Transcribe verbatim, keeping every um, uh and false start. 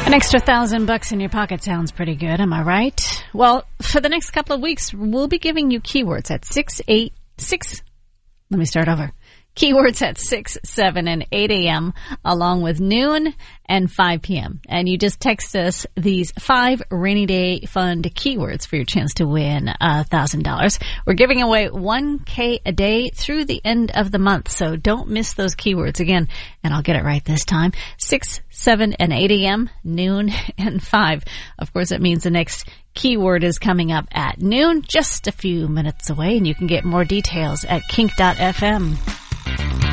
An extra thousand bucks in your pocket sounds pretty good, am I right? Well, for the next couple of weeks, we'll be giving you keywords at six, eight, six. Let me start over. Keywords at six, seven, and eight a.m. along with noon and five p.m. And you just text us these five rainy day fund keywords for your chance to win a thousand dollars. We're giving away one K a day through the end of the month, so don't miss those keywords again. And I'll get it right this time. six, seven, and eight a.m., noon, and five. Of course, that means the next keyword is coming up at noon, just a few minutes away, and you can get more details at kink dot f m.